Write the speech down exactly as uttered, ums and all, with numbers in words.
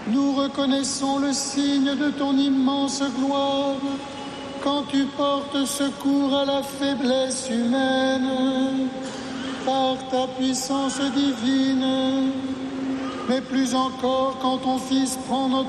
nous reconnaissons le signe de ton immense gloire quand tu portes secours à la faiblesse humaine par ta puissance divine, mais plus encore quand ton Fils prend notre